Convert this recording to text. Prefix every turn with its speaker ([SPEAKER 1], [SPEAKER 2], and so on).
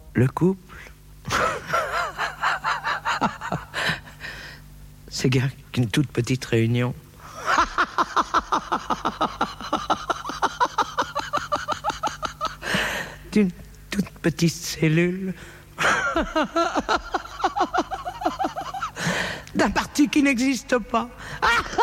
[SPEAKER 1] Le couple, c'est guère qu'une toute petite réunion. D'une toute petite cellule. D'un parti qui n'existe pas.